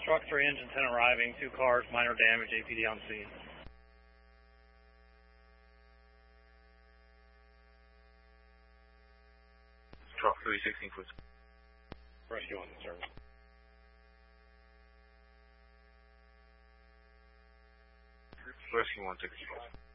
Truck 3, engine 10 arriving, 2 cars, minor damage, APD on scene. Truck 3, 16 foot. Rescue on the service. Rescue 160.